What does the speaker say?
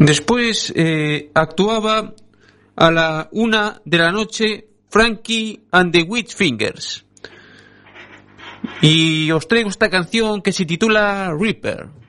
Después actuaba a la 1 de la noche Frankie and the Witch Fingers. Y os traigo esta canción que se titula Reaper.